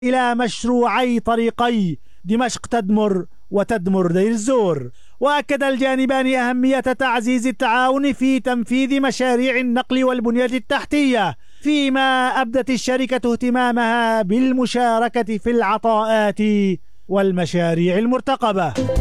إلى مشروعي طريقي دمشق تدمر وتدمر دير الزور. وأكد الجانبان أهمية تعزيز التعاون في تنفيذ مشاريع النقل والبنية التحتية، فيما أبدت الشركة اهتمامها بالمشاركة في العطاءات والمشاريع المرتقبة.